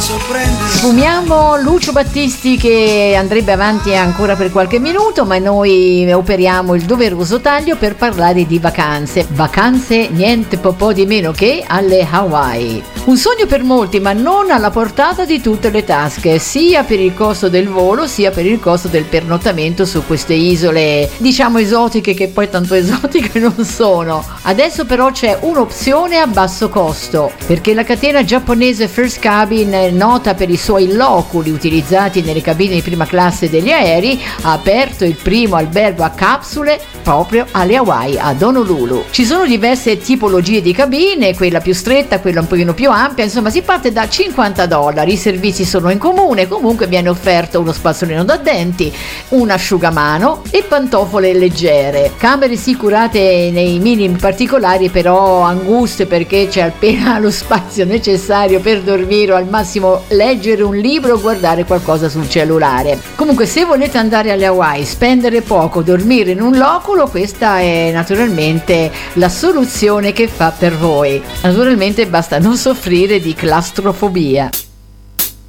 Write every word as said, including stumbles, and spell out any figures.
Sfumiamo Lucio Battisti che andrebbe avanti ancora per qualche minuto, ma noi operiamo il doveroso taglio per parlare di vacanze. Vacanze niente po' po' di meno che alle Hawaii. Un sogno per molti, ma non alla portata di tutte le tasche, sia per il costo del volo sia per il costo del pernottamento su queste isole, diciamo esotiche, che poi tanto esotiche non sono. Adesso però c'è un'opzione a basso costo, perché la catena giapponese First Cabin, nota per i suoi loculi utilizzati nelle cabine di prima classe degli aerei, ha aperto il primo albergo a capsule proprio alle Hawaii, ad Honolulu. Ci sono diverse tipologie di cabine, quella più stretta, quella un pochino più ampia, insomma si parte da cinquanta dollari. I servizi sono in comune, comunque viene offerto uno spazzolino da denti, un asciugamano e pantofole leggere. Camere sì curate nei minimi particolari, però anguste, perché c'è appena lo spazio necessario per dormire o al massimo leggere un libro o guardare qualcosa sul cellulare. Comunque, se volete andare alle Hawaii, spendere poco, dormire in un loculo, questa è naturalmente la soluzione che fa per voi. Naturalmente basta non soffrire di claustrofobia.